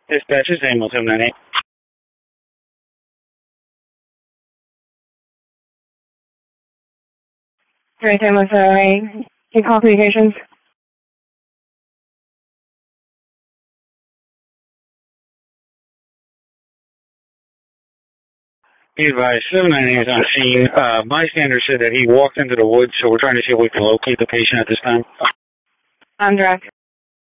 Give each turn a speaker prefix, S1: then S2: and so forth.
S1: Dispatch is Amos 798.
S2: Great, Amos 798. Can call communications?
S1: Be advised, 798 is on scene. Bystander said that he walked into the woods, so we're trying to see if we can locate the patient at this time.
S2: On direct.